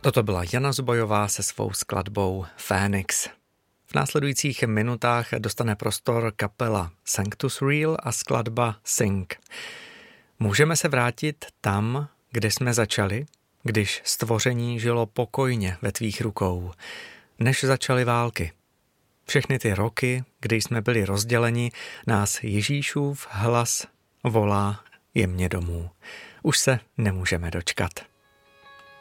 Toto byla Jana Zubojová se svou skladbou Phoenix. V následujících minutách dostane prostor kapela Sanctus Real a skladba Sing. Můžeme se vrátit tam, kde jsme začali, když stvoření žilo pokojně ve tvých rukou, než začaly války. Všechny ty roky, kdy jsme byli rozděleni, nás Ježíšův hlas volá jemně domů. Už se nemůžeme dočkat.